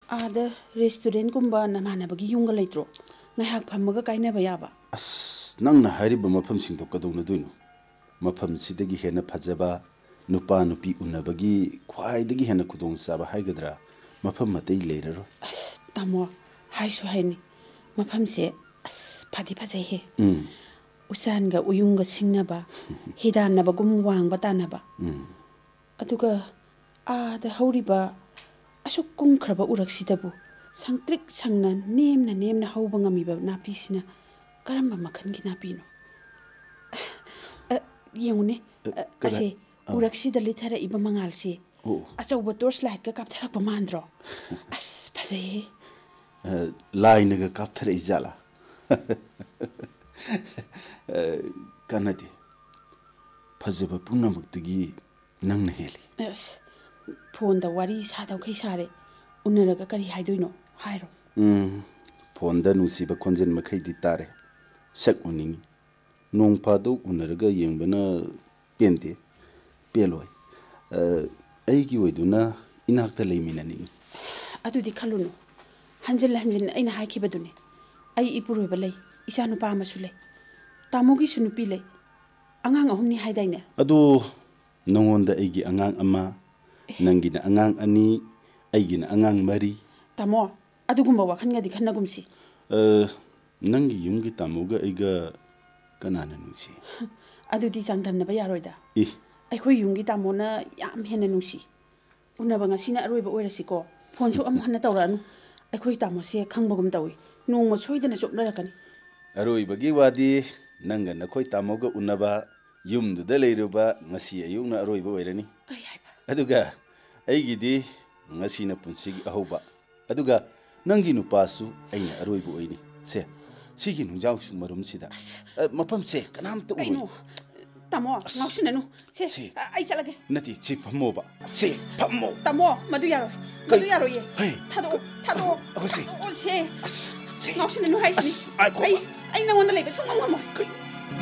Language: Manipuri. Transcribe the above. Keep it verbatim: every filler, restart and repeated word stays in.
आदा restaurant कुंबा नमानबगी युंगा लेत्रो ngahak phamaga kainaba yaba as nangna hariba mafam sing to kadona duino mafam sidagi hena phajaba nupa nupi unabagi khwai dagi hena khudong saba haigadra mafam matei leiraro as tamo haisu haini mafam se as phadi phajai he um usan ga uyunga singnaba hidanaba gum wangba tanaba um aduga ada hauriba asuk kungkhraba uraksidabo Sangtrik sangna nemna nemna hauba ngamiba napisina karamba makhangi napino yengune ase uraksida lithara iba mangalse achauba torch light ka kapthara pa mandro as phajai line ga kapthara ijala kanati phajaba punamuktagi nangna heli phone da wari sadau khai sare unaraga kari haidoino hairo um phone da nusiba khonjen makhai di tare sak uningi nong phado unaraga yengbana pente peloi ai gi oiduna inakta leiminani adudi khalunu hanjil hanjin aina haikibadune ai ipuroiba lei isanu pa amasu lei tamogi sunupi lei angang ahumni haidaine adu nongonda aigi angang ama nangina angang ani aigina angang mari tamo adugumba wakhan di khanagumsi uh nangi yumgi tamoga aiga kanana nusi adudi jangdamnaba yaroida i aikhoi yumgi tamona yam hena nusi unaba ngasina aroiba oirasiko phone su am hanna tawranu aikhoi tamose khangbagum tawi nongma soidana chopnarakani aroibagi wadi nanga nakhoi tamoga unaba yumduda leiruba ngasi ayungna aroiba oirani kari haiba aduga aigidi ngasina punsigi ahoba aduga nangi nupasu aina aroiba oini se sigi nungjau su marum sida mapam se kanam to aino tamo ngausinanu se ai chalage nati chi phamoba se phammo tamo madu yaro madu yaro ye thado thado o se o se ngausinanu haisini ai ai nangonda leiba chungam ngamo